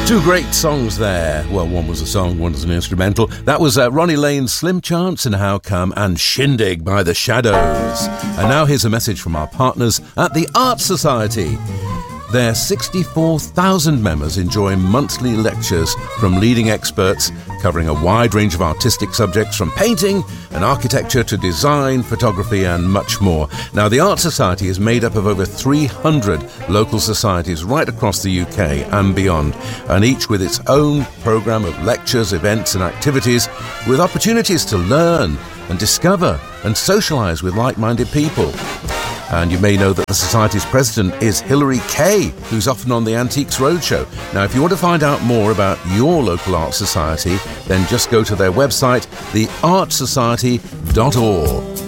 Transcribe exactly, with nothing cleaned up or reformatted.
Two great songs there. Well, one was a song, one was an instrumental. That was uh, Ronnie Lane's Slim Chance and How Come, and Shindig by The Shadows. And now here's a message from our partners at the Art Society. Their sixty-four thousand members enjoy monthly lectures from leading experts covering a wide range of artistic subjects, from painting and architecture to design, photography and much more. Now, the Art Society is made up of over three hundred local societies right across the U K and beyond, and each with its own programme of lectures, events and activities, with opportunities to learn and discover and socialise with like-minded people. And you may know that the Society's president is Hilary Kay, who's often on the Antiques Roadshow. Now, if you want to find out more about your local art society, then just go to their website, the art society dot org.